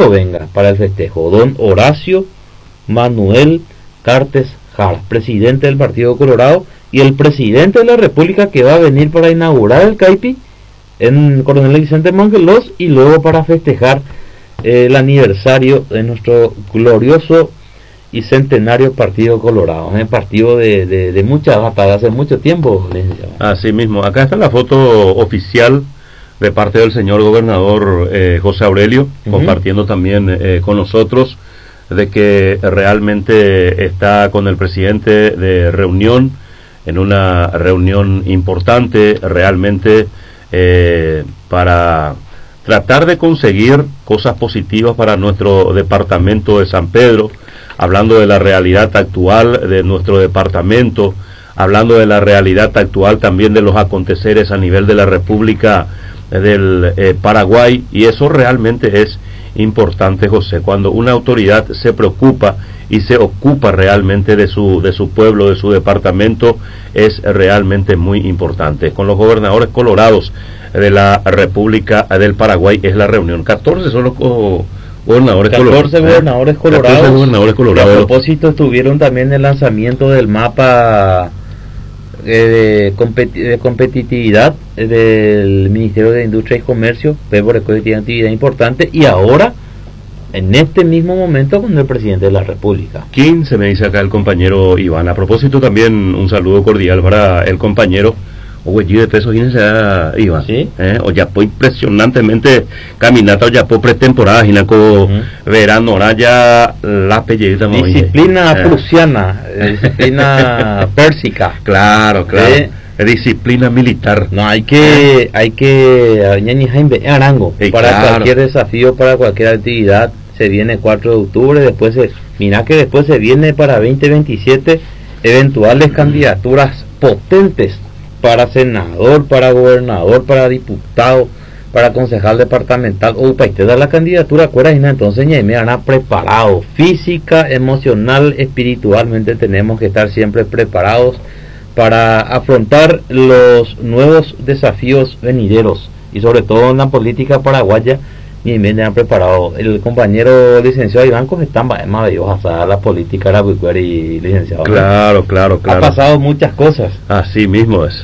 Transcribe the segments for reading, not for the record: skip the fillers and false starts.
primero venga para el festejo don Horacio Manuel Cartes Jara, presidente del Partido Colorado, y el presidente de la República, que va a venir para inaugurar el CAIPI en Coronel Vicente Mongelos, y luego para festejar el aniversario de nuestro glorioso y centenario Partido Colorado, partido de mucha data, de hace mucho tiempo. Así mismo, acá está la foto oficial de parte del señor gobernador José Aurelio, compartiendo también con nosotros de que realmente está con el presidente de reunión, en una reunión importante realmente para tratar de conseguir cosas positivas para nuestro departamento de San Pedro, hablando de la realidad actual de nuestro departamento, hablando de la realidad actual también de los aconteceres a nivel de la República del Paraguay, y eso realmente es importante, José, cuando una autoridad se preocupa y se ocupa realmente de su pueblo, de su departamento, es realmente muy importante. Con los gobernadores colorados de la República del Paraguay es la reunión. 14 son los gobernadores 14 gobernadores colorados. 14 gobernadores colorados. A propósito, tuvieron también el lanzamiento del mapa de competitividad del Ministerio de Industria y Comercio, Pébora, que tiene actividad importante, y ahora en este mismo momento con el presidente de la República. 15 me dice acá el compañero Iván. A propósito también un saludo cordial para el compañero Oye, de peso, Iván. ¿Sí? O ya fue impresionantemente caminata, o ya fue pretemporada, verano, ahora ya la pellita. Disciplina prusiana, disciplina pérsica. Claro. Disciplina militar. No, hay que arango para cualquier desafío, para cualquier actividad. Se viene 4 de octubre, después se viene para 2027 eventuales candidaturas potentes para senador, para gobernador, para diputado, para concejal departamental. Da la candidatura, entonces ya me han preparado física, emocional, espiritualmente. Tenemos que estar siempre preparados para afrontar los nuevos desafíos venideros, y sobre todo en la política paraguaya. Y me han preparado el compañero licenciado Iván, que está más de la política y licenciado. Claro. Ha pasado muchas cosas. Así mismo es,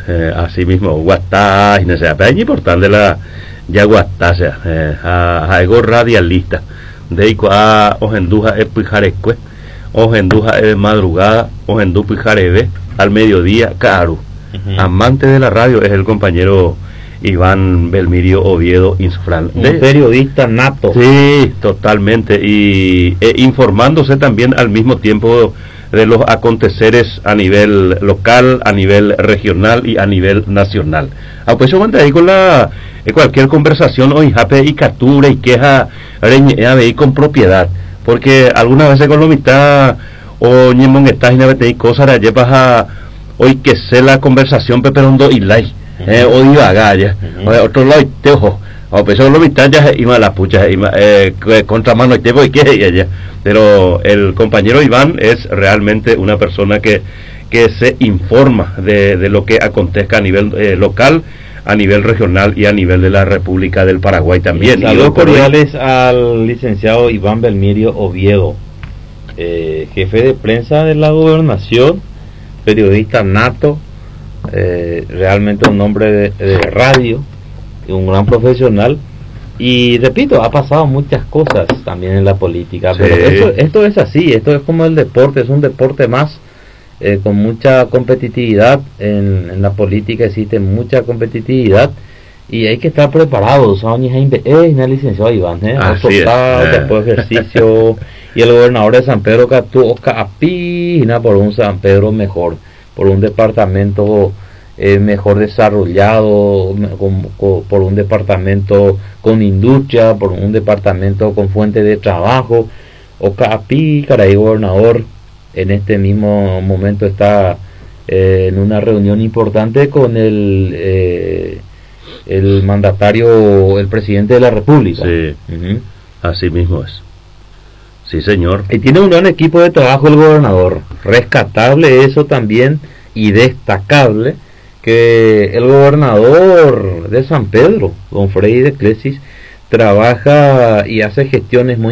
Guatá, no sé, pero es importante la ya Guatá, a algo radialista, de a ojenduja epijarecue, ojenduja de madrugada, ojendu pijarebe, al mediodía, caro. Amante de la radio es el compañero Iván Belmirio Oviedo Insufrán, un periodista nato. Sí, totalmente, y informándose también al mismo tiempo de los aconteceres a nivel local, a nivel regional y a nivel nacional. Pues yo cuando ahí con cualquier conversación hoy jape y captura y queja y con propiedad, porque algunas veces con lo mitad o ñemon está y cosas de llevas a hoy que sé la conversación peperondo y like. O divagaya, otro lado te ojo, pues lo mitad ya iba la pucha, contra mano te voy que ella, pero el compañero Iván es realmente una persona que se informa de lo que acontezca a nivel local, a nivel regional y a nivel de la República del Paraguay también. Saludos cordiales al licenciado Iván Belmirio Oviedo, jefe de prensa de la gobernación, periodista nato. Realmente un hombre de radio, un gran profesional, y repito, ha pasado muchas cosas también en la política, sí. Pero esto es así, esto es como el deporte, es un deporte más, con mucha competitividad. En la política existe mucha competitividad y hay que estar preparados. Licenciado Iván, después de ejercicio, y el gobernador de San Pedro que actuó por un San Pedro mejor, por un departamento mejor desarrollado, por un departamento con industria, por un departamento con fuente de trabajo. Caray, gobernador, en este mismo momento está en una reunión importante con el mandatario, el presidente de la República. Sí, así mismo es. Sí, señor. Y tiene un gran equipo de trabajo el gobernador. Rescatable eso también, y destacable que el gobernador de San Pedro, don Freddy de Clesis, trabaja y hace gestiones muy